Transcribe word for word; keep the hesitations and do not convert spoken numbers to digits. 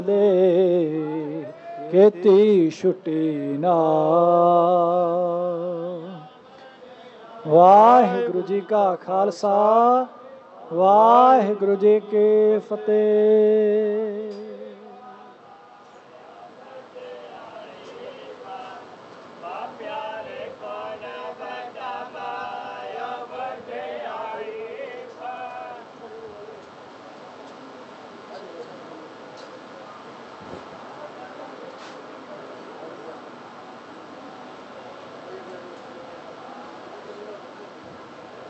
ਕੀਤੀ ਛੁੱਟੀ ਨਾ। ਵਾਹਿਗੁਰੂ ਜੀ ਕਾ ਖਾਲਸਾ, ਵਾਹਿਗੁਰੂ ਜੀ ਕੀ ਫਤਿਹ।